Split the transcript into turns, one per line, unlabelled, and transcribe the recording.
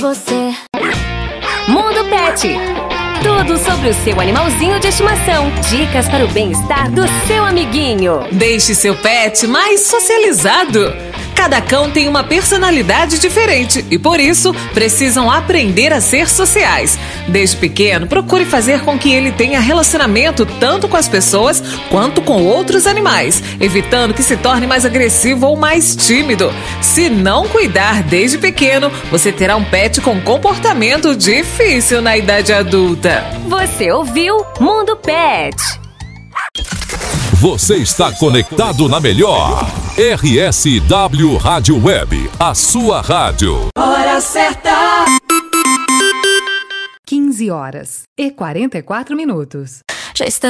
Você. Mundo Pet. Tudo sobre o seu animalzinho de estimação. Dicas para o bem-estar do seu amiguinho.
Deixe seu pet mais socializado. Cada cão tem uma personalidade diferente e, por isso, precisam aprender a ser sociais. Desde pequeno, procure fazer com que ele tenha relacionamento tanto com as pessoas quanto com outros animais, evitando que se torne mais agressivo ou mais tímido. Se não cuidar desde pequeno, você terá um pet com comportamento difícil na idade adulta.
Você ouviu Mundo Pet.
Você está conectado na melhor RSW Rádio Web, a sua rádio.
Hora certa.
15 horas e 44 minutos.
Já está